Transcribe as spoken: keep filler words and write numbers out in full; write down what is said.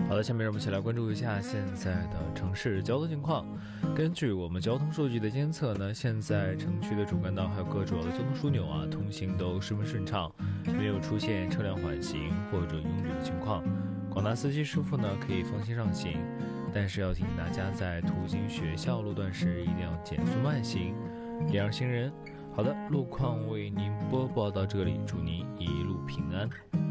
好的，下面让我们一起来关注一下现在的城市交通情况。根据我们交通数据的监测呢，现在城区的主干道还有各主要的交通枢纽啊，通行都十分顺畅，没有出现车辆缓行或者拥堵的情况。广大司机师傅呢可以放心上行，但是要提醒大家，在途经学校路段时一定要减速慢行，礼让行人。好的，路况为您播报到这里，祝您一路平安。